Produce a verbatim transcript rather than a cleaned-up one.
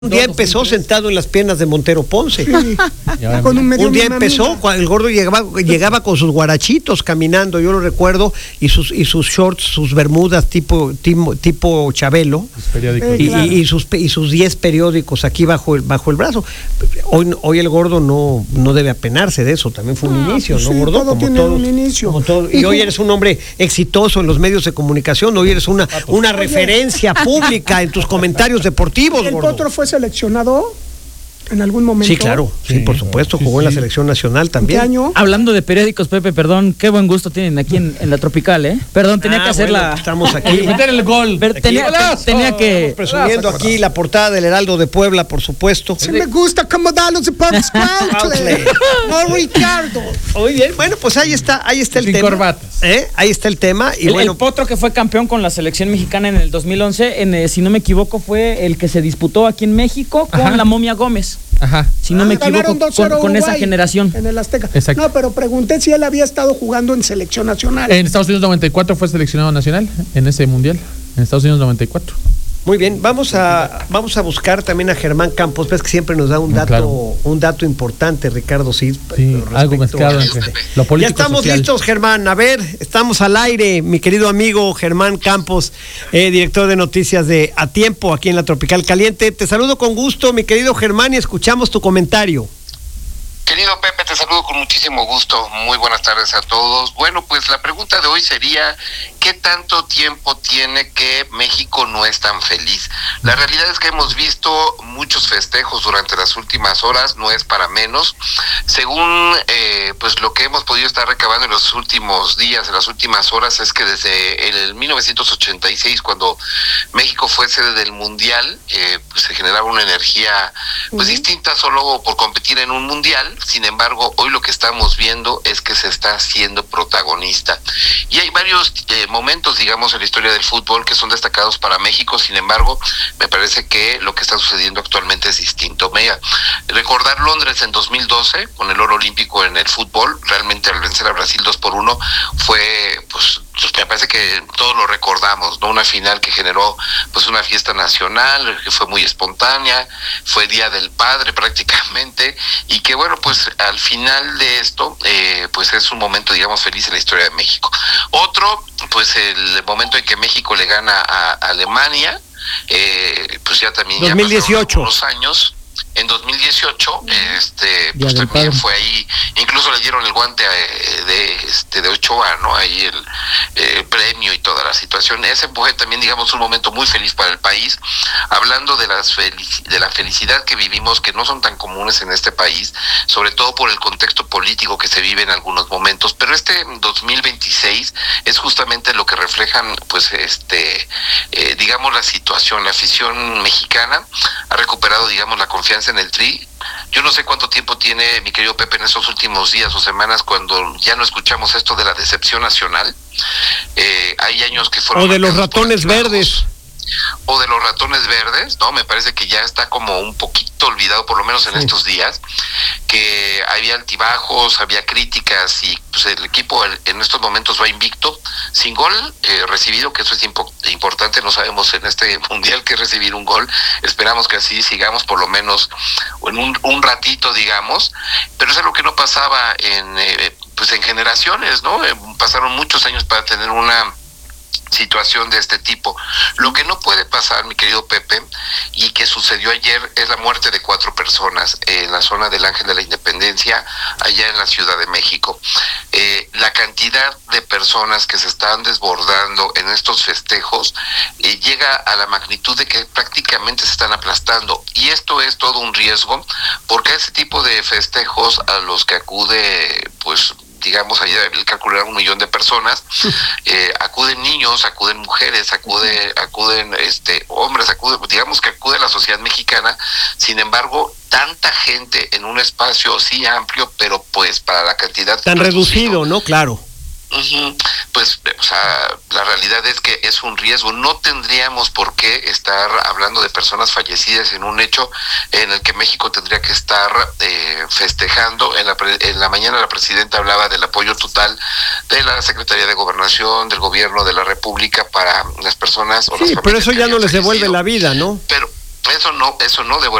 Un día empezó sentado en las piernas de Montero Ponce. Sí. Con un, un día empezó, el gordo llegaba, llegaba con sus guarachitos caminando, yo lo recuerdo, y sus y sus shorts, sus bermudas tipo tipo, tipo Chabelo, eh, y, claro. y, y sus y sus diez periódicos aquí bajo el bajo el brazo. Hoy hoy el gordo no no debe apenarse de eso, también fue un ah, inicio, pues ¿no, sí, gordo? Todo como tiene todos, un inicio. como todo, y hoy eres un hombre exitoso en los medios de comunicación, hoy eres una una Oye. referencia pública en tus comentarios deportivos, ¿El gordo. Potro fue seleccionado en algún momento? Sí, claro, sí, sí por supuesto, sí, jugó sí. en la selección nacional también. ¿En qué año? Hablando de periódicos, Pepe, perdón, qué buen gusto tienen aquí en, en la Tropical, ¿eh? Perdón, tenía ah, que hacer bueno, la... Estamos aquí. meter el gol. Ver, tenía, aquí, tenía que... Estamos presumiendo aquí la portada del Heraldo de Puebla, por supuesto. Sí, me gusta cómo da los deportes. No, Ricardo. Muy bien, bueno, pues ahí está, ahí está el Sin tema. corbatas. ¿Eh? Ahí está el tema. Y el, bueno, el Potro que fue campeón con la selección mexicana en el dos mil once, en, eh, si no me equivoco, fue el que se disputó aquí en México con Ajá. la Momia Gómez. Ajá. Si no ah, me equivoco, con, con esa generación. En el Azteca. Exacto. No, pero pregunté si él había estado jugando en selección nacional. En Estados Unidos noventa y cuatro fue seleccionado nacional, en ese mundial. En Estados Unidos noventa y cuatro. Muy bien, vamos a vamos a buscar también a Germán Campos, ves que siempre nos da un dato, claro. un dato importante, Ricardo Cid. Sí, algo mezclado entre lo político. Ya estamos social. listos, Germán. A ver, estamos al aire, mi querido amigo Germán Campos, eh, director de noticias de A Tiempo, aquí en la Tropical Caliente. Te saludo con gusto, mi querido Germán, y escuchamos tu comentario. Querido Pepe, te saludo con muchísimo gusto. Muy buenas tardes a todos. Bueno, pues la pregunta de hoy sería, ¿qué tanto tiempo tiene que México no es tan feliz? La realidad es que hemos visto muchos festejos durante las últimas horas, no es para menos. Según eh, pues lo que hemos podido estar recabando en los últimos días, en las últimas horas, es que desde el mil novecientos ochenta y seis, cuando México fue sede del Mundial, eh, pues se generaba una energía pues uh-huh. distinta solo por competir en un Mundial. Sin embargo, hoy lo que estamos viendo es que se está haciendo protagonista. Y hay varios eh, momentos, digamos, en la historia del fútbol que son destacados para México. Sin embargo, me parece que lo que está sucediendo actualmente es distinto. Mira, recordar Londres en dos mil doce, con el oro olímpico en el fútbol, realmente al vencer a Brasil dos por uno, fue, pues, me parece que todos lo recordamos, ¿no? Una final que generó, pues, una fiesta nacional, que fue muy espontánea, fue Día del Padre prácticamente, y que, bueno, pues al final de esto, eh, pues es un momento, digamos, feliz en la historia de México. Otro, pues el momento en que México le gana a, a Alemania, eh, pues ya también dos mil dieciocho. Ya pasaron algunos años. En dos mil dieciocho, este, pues también fue ahí, incluso le dieron el guante a, de este de Ochoa, ¿no? Ahí el, el premio y toda la situación. Ese fue también, digamos, un momento muy feliz para el país, hablando de las felic- de la felicidad que vivimos, que no son tan comunes en este país, sobre todo por el contexto político que se vive en algunos momentos. Pero este dos mil veintiséis es justamente lo que reflejan, pues, este, eh, digamos, la situación. La afición mexicana ha recuperado, digamos, la confianza en el Tri. Yo no sé cuánto tiempo tiene mi querido Pepe en estos últimos días o semanas cuando ya no escuchamos esto de la decepción nacional. Eh, hay años que fueron... O de los ratones verdes. O de los ratones verdes, ¿no? Me parece que ya está como un poquito olvidado, por lo menos en sí. estos días, que había altibajos, había críticas y pues el equipo en estos momentos va invicto, sin gol eh, recibido, que eso es impo- importante, no sabemos en este mundial qué es recibir un gol, esperamos que así sigamos por lo menos en un, un ratito, digamos, pero es algo que no pasaba en eh, pues en generaciones, ¿no? Eh, pasaron muchos años para tener una situación de este tipo. Lo que no puede pasar, mi querido Pepe, y que sucedió ayer, es la muerte de cuatro personas en la zona del Ángel de la Independencia, allá en la Ciudad de México. Eh, la cantidad de personas que se están desbordando en estos festejos eh, llega a la magnitud de que prácticamente se están aplastando, y esto es todo un riesgo, porque ese tipo de festejos a los que acude, pues, digamos, allá el cálculo era un millón de personas, eh, acuden niños, acuden mujeres, acude, acuden este hombres, acude, digamos que acude la sociedad mexicana. Sin embargo, tanta gente en un espacio sí amplio, pero pues para la cantidad tan reducido, ¿no? Claro. Uh-huh. Pues, o sea, la realidad es que es un riesgo. No tendríamos por qué estar hablando de personas fallecidas en un hecho en el que México tendría que estar eh, festejando. En la, en la mañana la presidenta hablaba del apoyo total de la Secretaría de Gobernación, del Gobierno de la República para las personas. O sí, las pero eso ya no les fallecido. devuelve la vida, ¿no? Pero Eso no, eso no debo